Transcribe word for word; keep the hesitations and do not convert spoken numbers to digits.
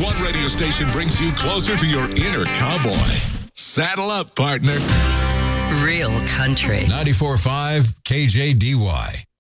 one radio station brings you closer to your inner cowboy. Saddle up, partner. Real country. ninety-four point five K J D Y.